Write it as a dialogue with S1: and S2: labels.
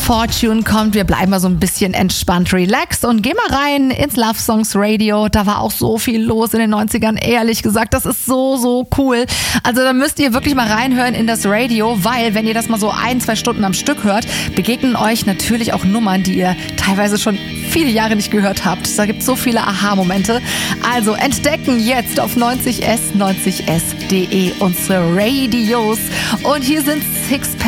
S1: Fortune kommt. Wir bleiben mal so ein bisschen entspannt, relaxed und gehen mal rein ins Love Songs Radio. Da war auch so viel los in den 90ern, ehrlich gesagt. Das ist so, so cool. Also da müsst ihr wirklich mal reinhören in das Radio, weil wenn ihr das mal so 1-2 Stunden am Stück hört, begegnen euch natürlich auch Nummern, die ihr teilweise schon viele Jahre nicht gehört habt. Da gibt es so viele Aha-Momente. Also entdecken jetzt auf 90s, 90s.de unsere Radios. Und hier sind Sixpack.